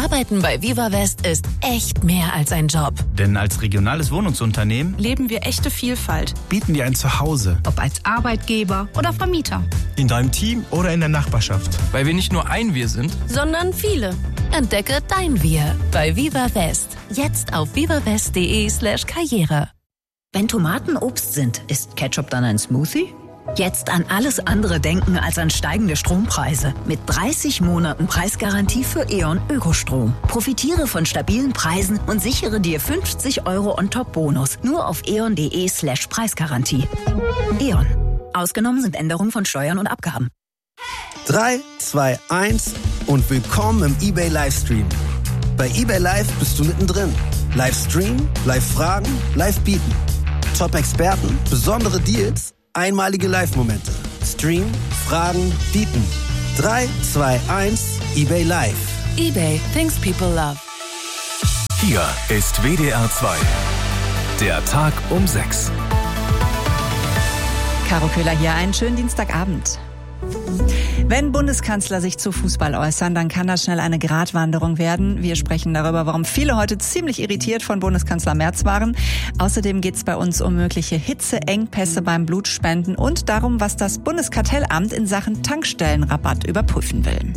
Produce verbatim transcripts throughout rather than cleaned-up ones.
Arbeiten bei Viva West ist echt mehr als ein Job. Denn als regionales Wohnungsunternehmen leben wir echte Vielfalt. Bieten wir ein Zuhause. Ob als Arbeitgeber oder Vermieter. In deinem Team oder in der Nachbarschaft. Weil wir nicht nur ein Wir sind, sondern viele. Entdecke dein Wir bei Viva West. Jetzt auf vivawest.de slash Karriere. Wenn Tomaten Obst sind, ist Ketchup dann ein Smoothie? Jetzt an alles andere denken als an steigende Strompreise. Mit dreißig Monaten Preisgarantie für E.ON Ökostrom. Profitiere von stabilen Preisen und sichere dir fünfzig Euro on-top-Bonus. Nur auf eon.de slash Preisgarantie. E.ON. Ausgenommen sind Änderungen von Steuern und Abgaben. drei, zwei, eins und willkommen im eBay Livestream. Bei eBay Live bist du mittendrin. Livestream, Live-Fragen, Live-Bieten. Top-Experten, besondere Deals, einmalige Live-Momente. Stream, Fragen, Bieten. drei, zwei, eins, eBay Live. eBay, things people love. Hier ist W D R zwei. Der Tag um sechs. Caro Köhler hier, einen schönen Dienstagabend. Wenn Bundeskanzler sich zu Fußball äußern, dann kann das schnell eine Gratwanderung werden. Wir sprechen darüber, warum viele heute ziemlich irritiert von Bundeskanzler Merz waren. Außerdem geht es bei uns um mögliche Hitzeengpässe beim Blutspenden und darum, was das Bundeskartellamt in Sachen Tankstellenrabatt überprüfen will.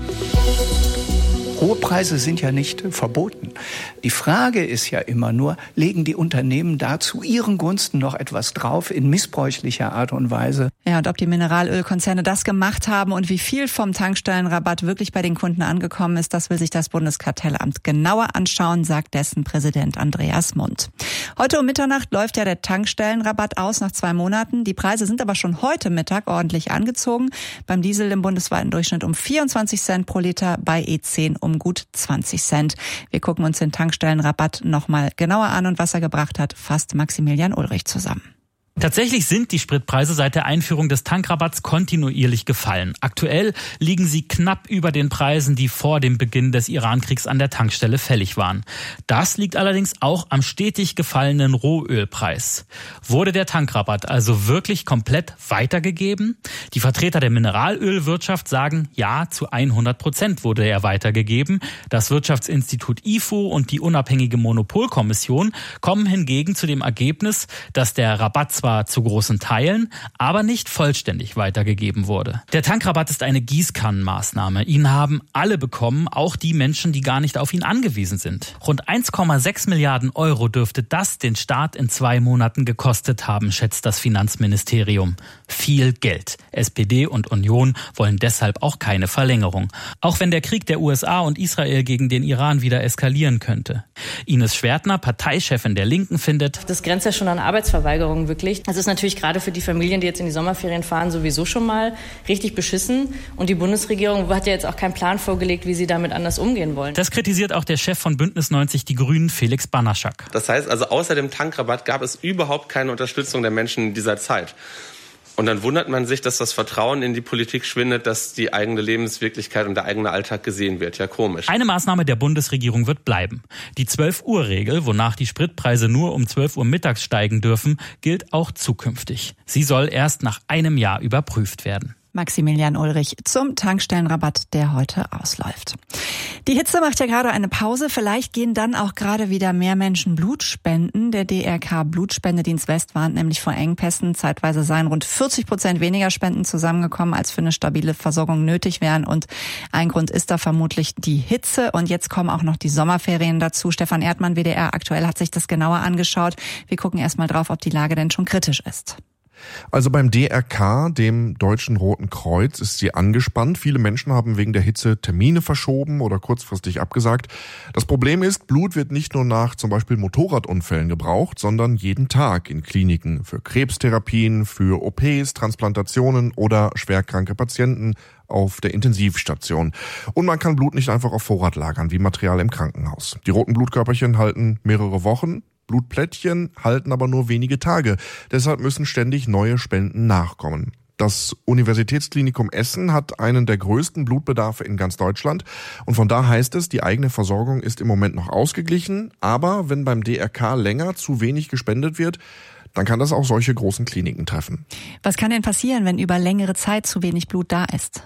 Hohe Preise sind ja nicht verboten. Die Frage ist ja immer nur, legen die Unternehmen da zu ihren Gunsten noch etwas drauf in missbräuchlicher Art und Weise? Ja, und ob die Mineralölkonzerne das gemacht haben und wie viel vom Tankstellenrabatt wirklich bei den Kunden angekommen ist, das will sich das Bundeskartellamt genauer anschauen, sagt dessen Präsident Andreas Mund. Heute um Mitternacht läuft ja der Tankstellenrabatt aus nach zwei Monaten. Die Preise sind aber schon heute Mittag ordentlich angezogen. Beim Diesel im bundesweiten Durchschnitt um vierundzwanzig Cent pro Liter, bei E zehn um gut zwanzig Cent. Wir gucken uns den Tankstellenrabatt nochmal genauer an und was er gebracht hat, fasst Maximilian Ulrich zusammen. Tatsächlich sind die Spritpreise seit der Einführung des Tankrabatts kontinuierlich gefallen. Aktuell liegen sie knapp über den Preisen, die vor dem Beginn des Irankriegs an der Tankstelle fällig waren. Das liegt allerdings auch am stetig gefallenen Rohölpreis. Wurde der Tankrabatt also wirklich komplett weitergegeben? Die Vertreter der Mineralölwirtschaft sagen, ja, zu hundert Prozent wurde er weitergegeben. Das Wirtschaftsinstitut I F O und die unabhängige Monopolkommission kommen hingegen zu dem Ergebnis, dass der Rabatt zwar zu großen Teilen, aber nicht vollständig weitergegeben wurde. Der Tankrabatt ist eine Gießkannenmaßnahme. Ihn haben alle bekommen, auch die Menschen, die gar nicht auf ihn angewiesen sind. Rund eins Komma sechs Milliarden Euro dürfte das den Staat in zwei Monaten gekostet haben, schätzt das Finanzministerium. Viel Geld. S P D und Union wollen deshalb auch keine Verlängerung. Auch wenn der Krieg der U S A und Israel gegen den Iran wieder eskalieren könnte. Ines Schwertner, Parteichefin der Linken, findet, das grenzt ja schon an Arbeitsverweigerung wirklich. Das ist natürlich gerade für die Familien, die jetzt in die Sommerferien fahren, sowieso schon mal richtig beschissen. Und die Bundesregierung hat ja jetzt auch keinen Plan vorgelegt, wie sie damit anders umgehen wollen. Das kritisiert auch der Chef von Bündnis neunzig Die Grünen, Felix Banaschak. Das heißt also, außer dem Tankrabatt gab es überhaupt keine Unterstützung der Menschen in dieser Zeit. Und dann wundert man sich, dass das Vertrauen in die Politik schwindet, dass die eigene Lebenswirklichkeit und der eigene Alltag gesehen wird. Ja, komisch. Eine Maßnahme der Bundesregierung wird bleiben. Die zwölf-Uhr-Regel, wonach die Spritpreise nur um zwölf Uhr mittags steigen dürfen, gilt auch zukünftig. Sie soll erst nach einem Jahr überprüft werden. Maximilian Ulrich zum Tankstellenrabatt, der heute ausläuft. Die Hitze macht ja gerade eine Pause. Vielleicht gehen dann auch gerade wieder mehr Menschen Blut spenden. Der D R K Blutspendedienst West warnt nämlich vor Engpässen. Zeitweise seien rund vierzig Prozent weniger Spenden zusammengekommen, als für eine stabile Versorgung nötig wären. Und ein Grund ist da vermutlich die Hitze. Und jetzt kommen auch noch die Sommerferien dazu. Stefan Erdmann, W D R aktuell, hat sich das genauer angeschaut. Wir gucken erstmal drauf, ob die Lage denn schon kritisch ist. Also beim D R K, dem Deutschen Roten Kreuz, ist sie angespannt. Viele Menschen haben wegen der Hitze Termine verschoben oder kurzfristig abgesagt. Das Problem ist, Blut wird nicht nur nach zum Beispiel Motorradunfällen gebraucht, sondern jeden Tag in Kliniken für Krebstherapien, für O Ps, Transplantationen oder schwerkranke Patienten auf der Intensivstation. Und man kann Blut nicht einfach auf Vorrat lagern, wie Material im Krankenhaus. Die roten Blutkörperchen halten mehrere Wochen. Blutplättchen halten aber nur wenige Tage. Deshalb müssen ständig neue Spenden nachkommen. Das Universitätsklinikum Essen hat einen der größten Blutbedarfe in ganz Deutschland. Und von da heißt es, die eigene Versorgung ist im Moment noch ausgeglichen. Aber wenn beim D R K länger zu wenig gespendet wird, dann kann das auch solche großen Kliniken treffen. Was kann denn passieren, wenn über längere Zeit zu wenig Blut da ist?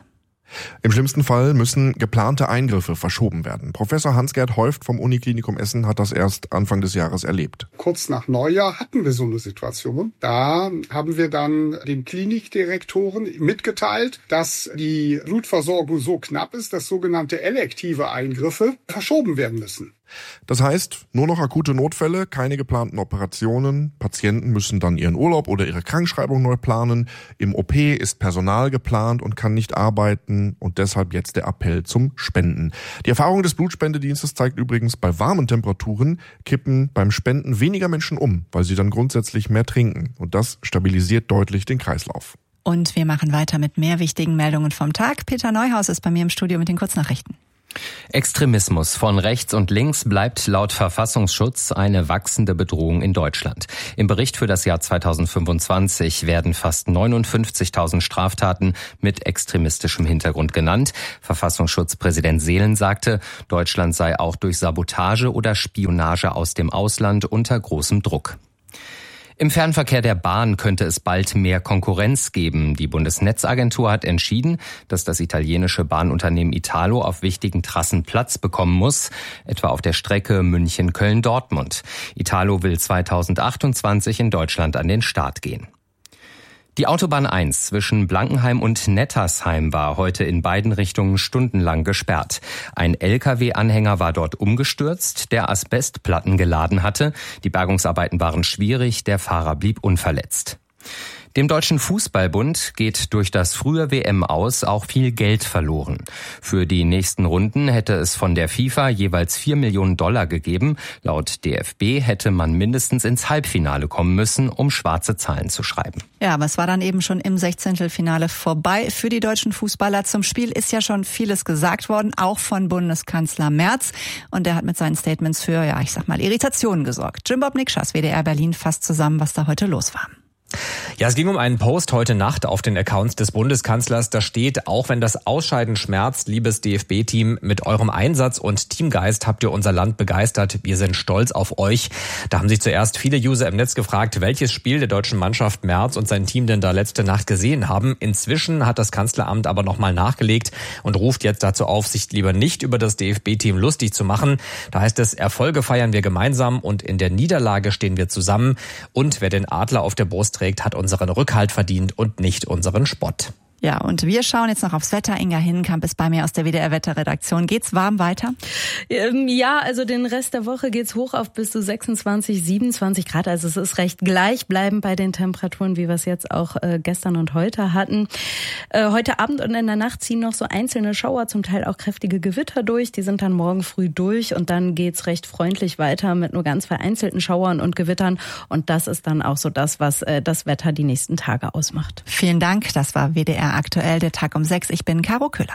Im schlimmsten Fall müssen geplante Eingriffe verschoben werden. Professor Hans-Gerd Heuft vom Uniklinikum Essen hat das erst Anfang des Jahres erlebt. Kurz nach Neujahr hatten wir so eine Situation. Da haben wir dann dem Klinikdirektoren mitgeteilt, dass die Blutversorgung so knapp ist, dass sogenannte elektive Eingriffe verschoben werden müssen. Das heißt, nur noch akute Notfälle, keine geplanten Operationen. Patienten müssen dann ihren Urlaub oder ihre Krankschreibung neu planen. Im O P ist Personal geplant und kann nicht arbeiten und deshalb jetzt der Appell zum Spenden. Die Erfahrung des Blutspendedienstes zeigt übrigens, bei warmen Temperaturen kippen beim Spenden weniger Menschen um, weil sie dann grundsätzlich mehr trinken. Und das stabilisiert deutlich den Kreislauf. Und wir machen weiter mit mehr wichtigen Meldungen vom Tag. Peter Neuhaus ist bei mir im Studio mit den Kurznachrichten. Extremismus von rechts und links bleibt laut Verfassungsschutz eine wachsende Bedrohung in Deutschland. Im Bericht für das Jahr zweitausendfünfundzwanzig werden fast neunundfünfzigtausend Straftaten mit extremistischem Hintergrund genannt. Verfassungsschutzpräsident Seelen sagte, Deutschland sei auch durch Sabotage oder Spionage aus dem Ausland unter großem Druck. Im Fernverkehr der Bahn könnte es bald mehr Konkurrenz geben. Die Bundesnetzagentur hat entschieden, dass das italienische Bahnunternehmen Italo auf wichtigen Trassen Platz bekommen muss, etwa auf der Strecke München-Köln-Dortmund. Italo will zweitausendachtundzwanzig in Deutschland an den Start gehen. Die Autobahn eins zwischen Blankenheim und Nettersheim war heute in beiden Richtungen stundenlang gesperrt. Ein L K W-Anhänger war dort umgestürzt, der Asbestplatten geladen hatte. Die Bergungsarbeiten waren schwierig, der Fahrer blieb unverletzt. Dem Deutschen Fußballbund geht durch das frühe W M aus auch viel Geld verloren. Für die nächsten Runden hätte es von der FIFA jeweils vier Millionen Dollar gegeben. Laut D F B hätte man mindestens ins Halbfinale kommen müssen, um schwarze Zahlen zu schreiben. Ja, aber es war dann eben schon im Sechzehntelfinale vorbei für die deutschen Fußballer. Zum Spiel ist ja schon vieles gesagt worden, auch von Bundeskanzler Merz. Und der hat mit seinen Statements für, ja, ich sag mal, Irritationen gesorgt. Jim Bob Nikschas, W D R Berlin, fasst zusammen, was da heute los war. Ja, es ging um einen Post heute Nacht auf den Accounts des Bundeskanzlers. Da steht, auch wenn das Ausscheiden schmerzt, liebes D F B-Team, mit eurem Einsatz und Teamgeist habt ihr unser Land begeistert. Wir sind stolz auf euch. Da haben sich zuerst viele User im Netz gefragt, welches Spiel der deutschen Mannschaft Merz und sein Team denn da letzte Nacht gesehen haben. Inzwischen hat das Kanzleramt aber nochmal nachgelegt und ruft jetzt dazu auf, sich lieber nicht über das D F B-Team lustig zu machen. Da heißt es, Erfolge feiern wir gemeinsam und in der Niederlage stehen wir zusammen. Und wer den Adler auf der Brust trägt, hat unseren Rückhalt verdient und nicht unseren Spott. Ja, und wir schauen jetzt noch aufs Wetter. Inga Hinnenkamp ist bei mir aus der W D R-Wetterredaktion. Geht's warm weiter? Ähm, ja, also den Rest der Woche geht's hoch auf bis zu sechsundzwanzig, siebenundzwanzig Grad. Also es ist recht gleichbleibend bei den Temperaturen, wie wir es jetzt auch äh, gestern und heute hatten. Äh, heute Abend und in der Nacht ziehen noch so einzelne Schauer, zum Teil auch kräftige Gewitter durch. Die sind dann morgen früh durch und dann geht's recht freundlich weiter mit nur ganz vereinzelten Schauern und Gewittern. Und das ist dann auch so das, was äh, das Wetter die nächsten Tage ausmacht. Vielen Dank. Das war W D R aktuell, der Tag um sechs. Ich bin Caro Köhler.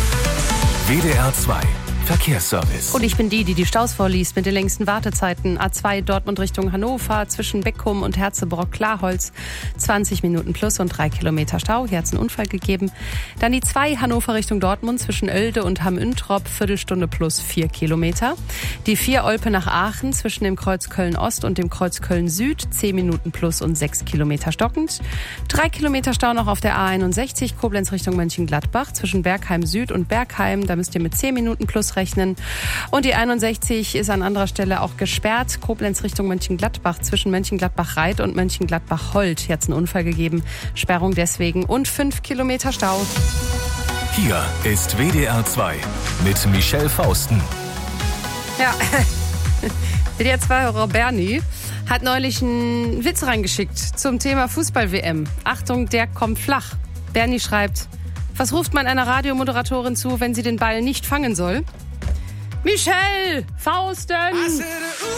W D R zwei Verkehrsservice. Und ich bin die, die die Staus vorliest mit den längsten Wartezeiten. A zwei Dortmund Richtung Hannover zwischen Beckum und Herzebrock-Klarholz. zwanzig Minuten plus und drei Kilometer Stau. Hier hat es einen Unfall gegeben. Dann die zwei Hannover Richtung Dortmund zwischen Oelde und Hamm-Üntrop. Viertelstunde plus vier Kilometer. Die vier Olpe nach Aachen zwischen dem Kreuz Köln-Ost und dem Kreuz Köln-Süd. zehn Minuten plus und sechs Kilometer stockend. drei Kilometer Stau noch auf der A einundsechzig. Koblenz Richtung Mönchengladbach zwischen Bergheim Süd und Bergheim. Da müsst ihr mit zehn Minuten plus rechnen. Und die einundsechzig ist an anderer Stelle auch gesperrt. Koblenz Richtung Mönchengladbach zwischen Mönchengladbach-Reit und Mönchengladbach-Holt. Hier hat es einen Unfall gegeben. Sperrung deswegen und fünf Kilometer Stau. Hier ist W D R zwei mit Michelle Fausten. Ja, W D R zwei-Hörer Bernie hat neulich einen Witz reingeschickt zum Thema Fußball-W M. Achtung, der kommt flach. Bernie schreibt, was ruft man einer Radiomoderatorin zu, wenn sie den Ball nicht fangen soll? Michelle Fausten!